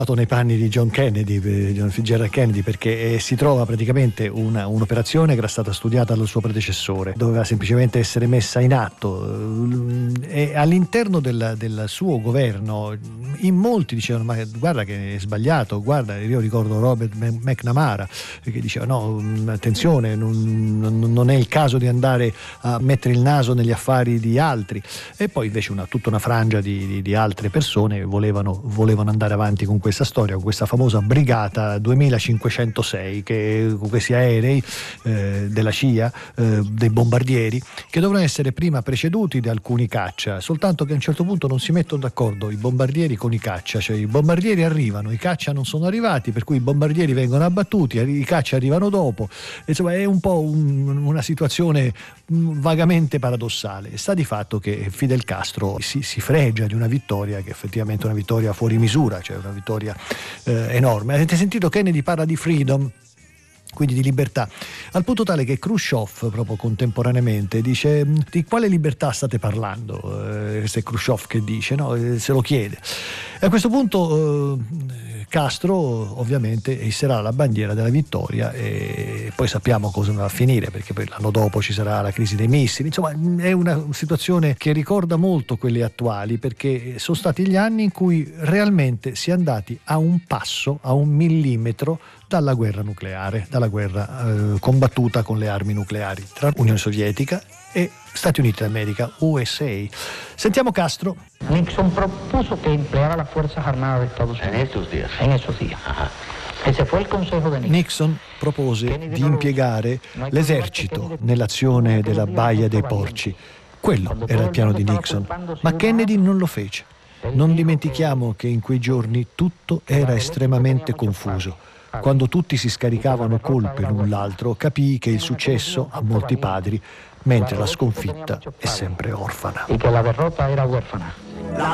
nei panni di John Fitzgerald Kennedy, perché si trova praticamente un'operazione che era stata studiata dal suo predecessore, doveva semplicemente essere messa in atto, e all'interno del suo governo in molti dicevano: ma guarda che è sbagliato, guarda, io ricordo Robert McNamara che diceva: no, attenzione, non è il caso di andare a mettere il naso negli affari di altri. E poi invece tutta una frangia di altre persone volevano andare avanti con questa storia, con questa famosa brigata 2506, che con questi aerei della CIA, dei bombardieri, che dovevano essere prima preceduti da alcuni caccia, soltanto che a un certo punto non si mettono d'accordo i bombardieri con i caccia, cioè i bombardieri arrivano, i caccia non sono arrivati, per cui i bombardieri vengono abbattuti, i caccia arrivano dopo. Insomma, è un po' una situazione vagamente paradossale. Sta di fatto che Fidel Castro si fregia di una vittoria che è effettivamente una vittoria fuori misura, cioè una vittoria enorme. Avete sentito Kennedy parla di freedom, quindi di libertà, al punto tale che Khrushchev proprio contemporaneamente dice: di quale libertà state parlando? Questo è Khrushchev che dice, no? Se lo chiede. E a questo punto Castro ovviamente isserà la bandiera della vittoria, e poi sappiamo cosa va a finire, perché poi l'anno dopo ci sarà la crisi dei missili. Insomma, è una situazione che ricorda molto quelle attuali, perché sono stati gli anni in cui realmente si è andati a un passo, a un millimetro dalla guerra nucleare, dalla guerra combattuta con le armi nucleari tra Unione Sovietica e Stati Uniti d'America, USA. Sentiamo Castro. Nixon propuso que empleara las Fuerzas Armadas de Estados Unidos en esos días. Ese fue el consejo de Nixon. Nixon propose di impiegare l'esercito nell'azione della Baia dei Porci. Quello era il piano di Nixon, ma Kennedy non lo fece. Non dimentichiamo che in quei giorni tutto era estremamente confuso. Quando tutti si scaricavano colpe l'un l'altro, capii che il successo ha molti padri, mentre la sconfitta è sempre orfana. Y que la derrota era huérfana.